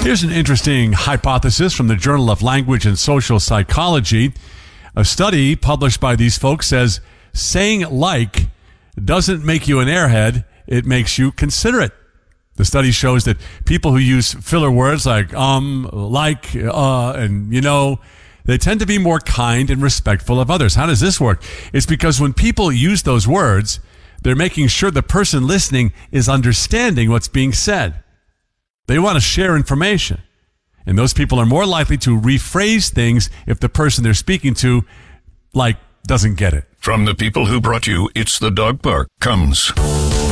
Here's an interesting hypothesis from the Journal of Language and Social Psychology. A study published by these folks says saying like doesn't make you an airhead, it makes you considerate. The study shows that people who use filler words like like, and you know, they tend to be more kind and respectful of others. How does this work? It's because when people use those words, they're making sure the person listening is understanding what's being said. They want to share information. And those people are more likely to rephrase things if the person they're speaking to, doesn't get it. From the people who brought you It's the Dog Park comes